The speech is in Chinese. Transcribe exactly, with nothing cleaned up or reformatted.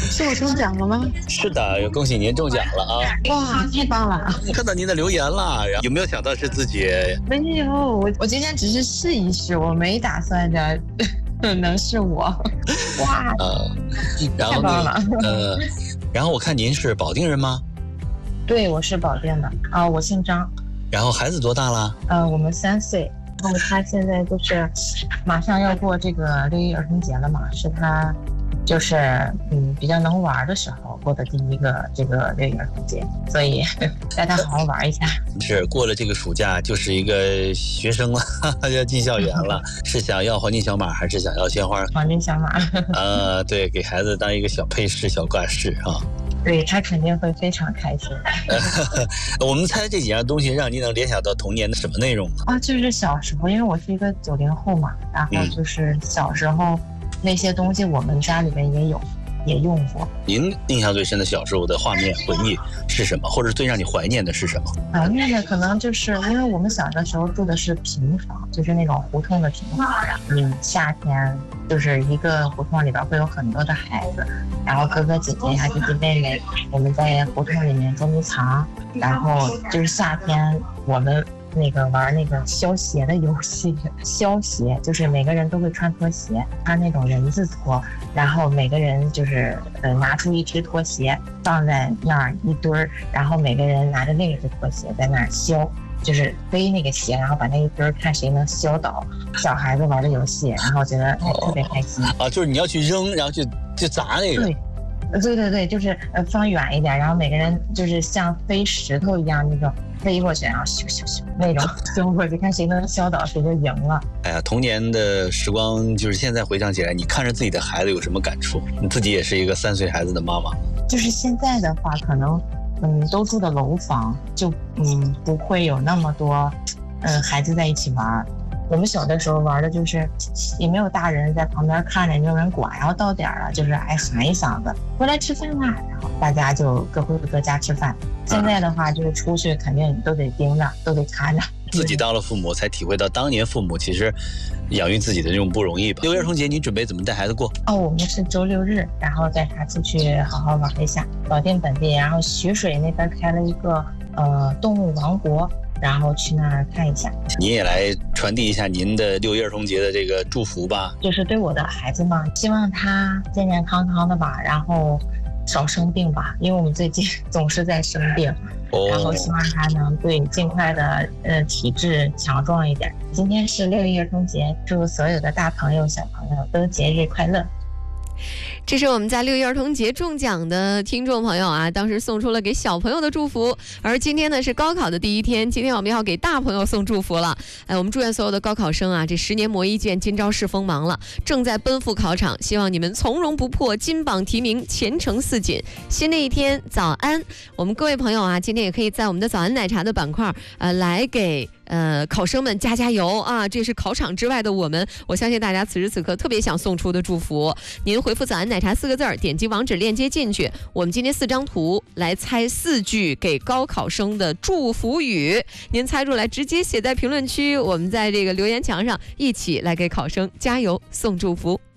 是我中奖了吗？ 是的，恭喜您中奖了啊！ 哇，太棒了！ 看到您的留言了，有没有想到是自己？ 没有，我我今天只是试一试，我没打算着能是我。哇， 呃，然后太棒了！ 呃，然后我看您是保定人吗？ 对，我是保定的啊、呃，我姓张。 然后孩子多大了？ 呃，我们三岁。然后他现在就是马上要过这个六一儿童节了嘛，是他就是嗯比较能玩的时候过的第一个这个六一儿童节，所以带他好好玩一下。 是过了这个暑假就是一个学生了，要进校园了。是想要黄金小马还是想要鲜花？ 黄金小马。 呃，对，给孩子当一个小配饰、小挂饰啊。 对，他肯定会非常开心。 我们猜这几样东西让您能联想到童年的什么内容啊？就是小时候，因为我是一个九零后嘛，然后就是小时候那些东西我们家里面也有，也用过。 您印象最深的小时候的画面回忆是什么？或者最让你怀念的是什么？ 怀念的可能就是因为我们小的时候住的是平房，就是那种胡同的平房，嗯，夏天就是一个胡同里边会有很多的孩子，然后哥哥姐姐呀、弟弟妹妹，我们在胡同里面捉迷藏，然后就是夏天我们那个玩那个消鞋的游戏，消鞋就是每个人都会穿拖鞋，穿那种人字拖，然后每个人就是呃拿出一只拖鞋放在那儿一堆儿，然后每个人拿着另一只拖鞋在那儿消，就是背那个鞋，然后把那一堆儿看谁能消倒。小孩子玩的游戏，然后觉得哎特别开心啊，就是你要去扔，然后去去砸那个。 对。对对对，就是呃放远一点，然后每个人就是像飞石头一样那种飞过去，然后咻咻咻那种飞过去，看谁能消倒谁就赢了。 哎呀，童年的时光就是现在回想起来，你看着自己的孩子有什么感触？你自己也是一个三岁孩子的妈妈。 就是现在的话，可能嗯都住的楼房，就嗯不会有那么多嗯孩子在一起玩。我们小的时候玩的就是也没有大人在旁边看着，也没有人管，然后到点了就是哎喊一嗓子回来吃饭啦，然后大家就各回各家吃饭。现在的话就是出去肯定都得盯着，都得看着。 自己当了父母才体会到当年父母其实养育自己的这种不容易吧。六一儿童节你准备怎么带孩子过？ 哦，我们是周六日，然后带他出去好好玩一下。保定本地，然后徐水那边开了一个呃动物王国，然后去那儿看一下。 您也来传递一下您的六一儿童节的这个祝福吧。 就是对我的孩子嘛，希望他健健康康的吧，然后少生病吧，因为我们最近总是在生病。哦、然后希望他能对尽快的呃体质强壮一点。今天是六一儿童节，祝所有的大朋友小朋友都节日快乐。 这是我们在六一儿童节中奖的听众朋友啊，当时送出了给小朋友的祝福。而今天呢是高考的第一天，今天我们要给大朋友送祝福了。哎，我们祝愿所有的高考生啊，这十年磨一剑，今朝是锋芒了，正在奔赴考场，希望你们从容不迫，金榜题名，前程似锦。新的一天，早安！我们各位朋友啊，今天也可以在我们的早安奶茶的板块呃来给呃考生们加加油啊！这是考场之外的我们，我相信大家此时此刻特别想送出的祝福。您回复早安奶茶四个字儿，点击网址链接进去，我们今天四张图来猜四句给高考生的祝福语，您猜出来直接写在评论区，我们在这个留言墙上一起来给考生加油送祝福。